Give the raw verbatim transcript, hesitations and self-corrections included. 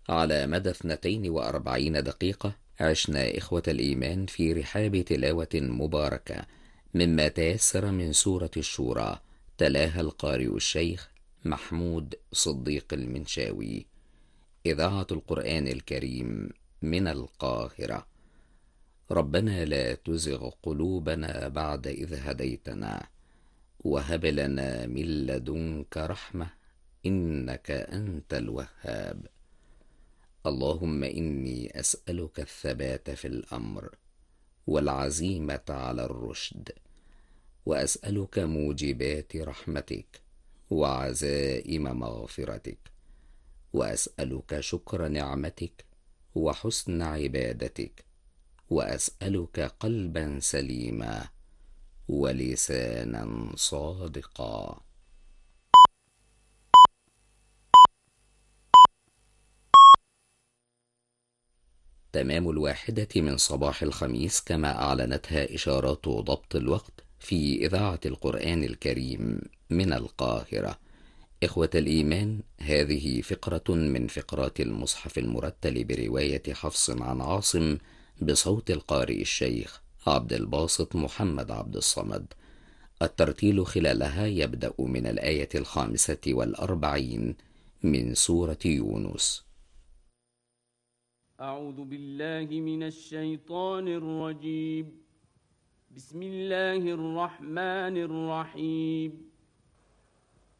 على مدى اثنتين وأربعين دقيقة عشنا إخوة الإيمان في رحاب تلاوة مباركة مما تيسر من سورة الشورى، تلاها القارئ الشيخ محمود صديق المنشاوي. إذاعة القرآن الكريم من القاهرة. ربنا لا تزغ قلوبنا بعد إذ هديتنا، وهب لنا من لدنك رحمة، إنك أنت الوهاب. اللهم إني أسألك الثبات في الأمر والعزيمة على الرشد، وأسألك موجبات رحمتك وعزائم مغفرتك، وأسألك شكر نعمتك وحسن عبادتك، وأسألك قلبا سليما ولسانا صادقا. تمام الواحدة من صباح الخميس كما أعلنتها إشارات ضبط الوقت في إذاعة القرآن الكريم من القاهرة. إخوة الإيمان، هذه فقرة من فقرات المصحف المرتل برواية حفص عن عاصم بصوت القارئ الشيخ عبد الباسط محمد عبد الصمد. الترتيل خلالها يبدأ من الآية الخامسة والأربعين من سورة يونس. أعوذ بالله من الشيطان الرجيم. بسم الله الرحمن الرحيم.